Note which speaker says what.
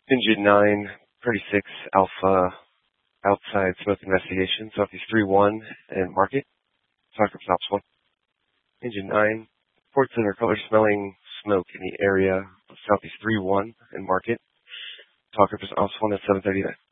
Speaker 1: Engine 9, 36 Alpha, outside smoke investigation, Southeast 3-1 and market. Talk groups ops 1. Engine 9, port center color smelling smoke in the area of Southeast 3-1 and market. Talk groups ops 1 at 7:39.